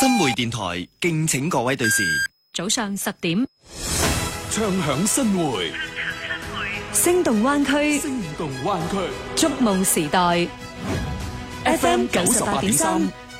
新會電台敬請各位對視。 早上10點， 唱響新會， 聲動灣區， 聲動灣區， 觸夢時代。FM 98.3